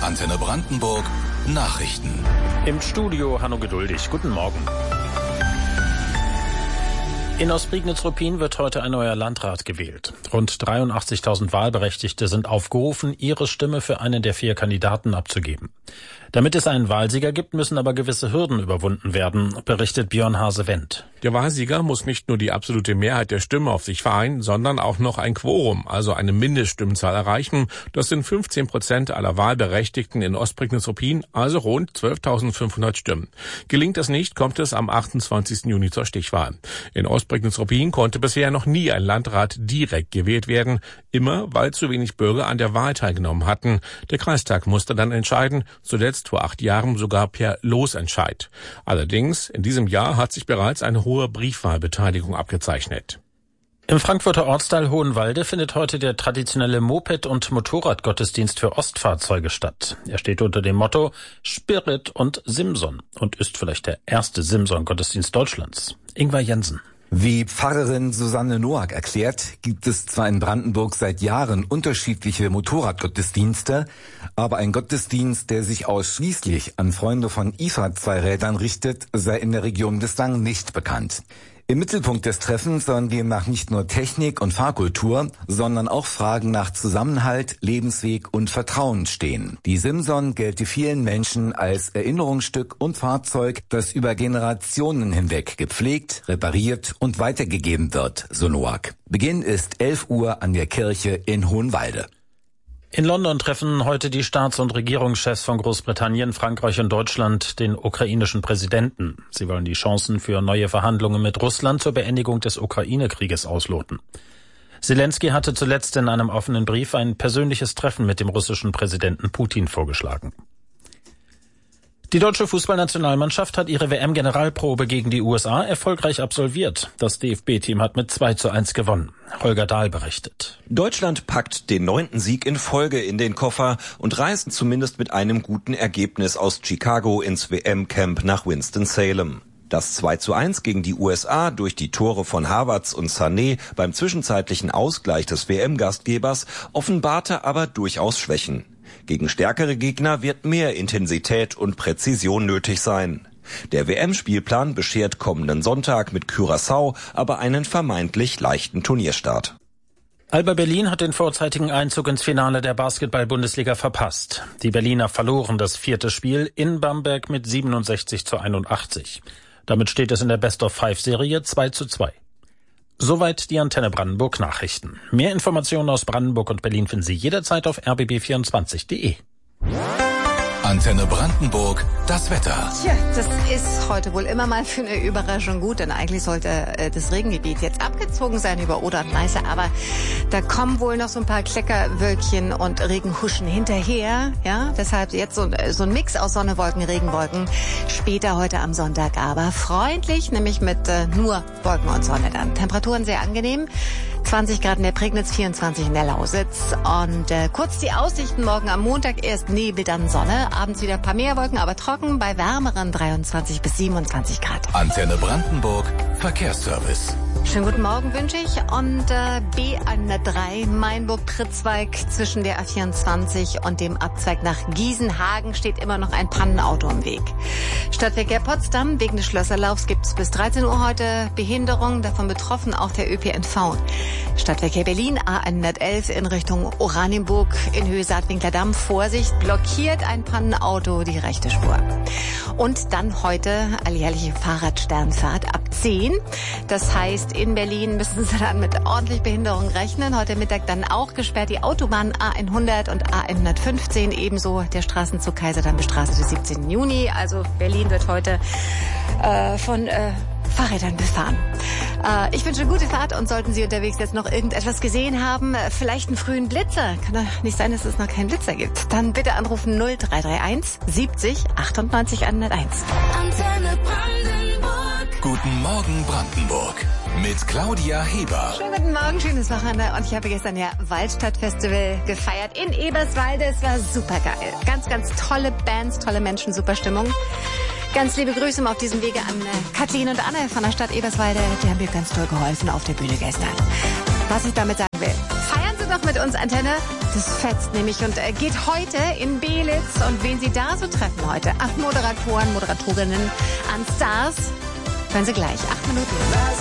Antenne Brandenburg Nachrichten. Im Studio Hanno Geduldig. Guten Morgen. In Ostprignitz-Ruppin wird heute ein neuer Landrat gewählt. Rund 83.000 Wahlberechtigte sind aufgerufen, ihre Stimme für einen der 4 Kandidaten abzugeben. Damit es einen Wahlsieger gibt, müssen aber gewisse Hürden überwunden werden, berichtet Björn Hase-Wendt. Der Wahlsieger muss nicht nur die absolute Mehrheit der Stimmen auf sich vereinen, sondern auch noch ein Quorum, also eine Mindeststimmenzahl erreichen. Das sind 15% aller Wahlberechtigten in Ostprignitz-Ruppin, also rund 12.500 Stimmen. Gelingt das nicht, kommt es am 28. Juni zur Stichwahl. In Ostprignitz-Ruppin konnte bisher noch nie ein Landrat direkt gewählt werden, immer weil zu wenig Bürger an der Wahl teilgenommen hatten. Der Kreistag musste dann entscheiden, zuletzt vor 8 Jahren sogar per Losentscheid. Allerdings, in diesem Jahr hat sich bereits eine hohe Briefwahlbeteiligung abgezeichnet. Im Frankfurter Ortsteil Hohenwalde findet heute der traditionelle Moped- und Motorradgottesdienst für Ostfahrzeuge statt. Er steht unter dem Motto Spirit und Simson und ist vielleicht der erste Simson-Gottesdienst Deutschlands. Ingvar Jensen. Wie Pfarrerin Susanne Noack erklärt, gibt es zwar in Brandenburg seit Jahren unterschiedliche Motorradgottesdienste, aber ein Gottesdienst, der sich ausschließlich an Freunde von IFA-Zweirädern richtet, sei in der Region bislang nicht bekannt. Im Mittelpunkt des Treffens sollen demnach nicht nur Technik und Fahrkultur, sondern auch Fragen nach Zusammenhalt, Lebensweg und Vertrauen stehen. Die Simson gelte vielen Menschen als Erinnerungsstück und Fahrzeug, das über Generationen hinweg gepflegt, repariert und weitergegeben wird, so Noack. Beginn ist 11 Uhr an der Kirche in Hohenwalde. In London treffen heute die Staats- und Regierungschefs von Großbritannien, Frankreich und Deutschland den ukrainischen Präsidenten. Sie wollen die Chancen für neue Verhandlungen mit Russland zur Beendigung des Ukraine-Krieges ausloten. Zelensky hatte zuletzt in einem offenen Brief ein persönliches Treffen mit dem russischen Präsidenten Putin vorgeschlagen. Die deutsche Fußballnationalmannschaft hat ihre WM-Generalprobe gegen die USA erfolgreich absolviert. Das DFB-Team hat mit 2:1 gewonnen. Holger Dahl berichtet. Deutschland packt den 9. Sieg in Folge in den Koffer und reist zumindest mit einem guten Ergebnis aus Chicago ins WM-Camp nach Winston-Salem. Das 2:1 gegen die USA durch die Tore von Havertz und Sané beim zwischenzeitlichen Ausgleich des WM-Gastgebers offenbarte aber durchaus Schwächen. Gegen stärkere Gegner wird mehr Intensität und Präzision nötig sein. Der WM-Spielplan beschert kommenden Sonntag mit Curaçao aber einen vermeintlich leichten Turnierstart. Alba Berlin hat den vorzeitigen Einzug ins Finale der Basketball-Bundesliga verpasst. Die Berliner verloren das 4. Spiel in Bamberg mit 67:81. Damit steht es in der Best-of-5-Serie 2:2. Soweit die Antenne Brandenburg Nachrichten. Mehr Informationen aus Brandenburg und Berlin finden Sie jederzeit auf rbb24.de. Antenne Brandenburg, das Wetter. Tja, das ist heute wohl immer mal für eine Überraschung gut, denn eigentlich sollte das Regengebiet jetzt abgezogen sein über Oder und Neiße, aber da kommen wohl noch so ein paar Kleckerwölkchen und Regenhuschen hinterher, ja, deshalb jetzt so ein Mix aus Sonne, Wolken, Regenwolken, später heute am Sonntag aber freundlich, nämlich mit nur Wolken und Sonne dann. Temperaturen sehr angenehm, 20 Grad in der Prignitz, 24 in der Lausitz und kurz die Aussichten morgen am Montag, erst Nebel, dann Sonne, abends wieder ein paar mehr Wolken, aber trocken bei wärmeren 23 bis 27 Grad. Antenne Brandenburg, Verkehrsservice. Schönen guten Morgen wünsche ich und B103 Mainburg-Pritzwalk zwischen der A24 und dem Abzweig nach Giesenhagen steht immer noch ein Pannenauto im Weg. Stadtverkehr Potsdam, wegen des Schlösserlaufs gibt es bis 13 Uhr heute Behinderung, davon betroffen auch der ÖPNV. Stadtverkehr Berlin, A111 in Richtung Oranienburg in Höhe Saatwinkler-Damm. Vorsicht, blockiert ein Pannenauto die rechte Spur. Und dann heute alljährliche Fahrradsternfahrt ab 10. Das heißt, in Berlin müssen Sie dann mit ordentlich Behinderung rechnen. Heute Mittag dann auch gesperrt die Autobahn A100 und A115, ebenso der Straßenzug Kaiserdamm bis Straße des 17. Juni. Also Berlin wird heute von Fahrrädern befahren. Ich wünsche eine gute Fahrt und sollten Sie unterwegs jetzt noch irgendetwas gesehen haben, vielleicht einen frühen Blitzer, kann doch nicht sein, dass es noch keinen Blitzer gibt, dann bitte anrufen 0331 70 98 101. Antenne Brandenburg. Guten Morgen Brandenburg mit Claudia Heber. Schönen guten Morgen, schönes Wochenende und ich habe gestern ja Waldstadtfestival gefeiert in Eberswalde. Es war super geil. Ganz, ganz tolle Bands, tolle Menschen, super Stimmung. Ganz liebe Grüße auf diesem Wege an Kathleen und Anne von der Stadt Eberswalde. Die haben mir ganz toll geholfen auf der Bühne gestern. Was ich damit sagen will, feiern Sie doch doch mit uns Antenne. Das fetzt nämlich und geht heute in Belitz. Und wen Sie da so treffen heute? 8 Moderatoren, Moderatorinnen an Stars. Hören Sie gleich. 8 Minuten.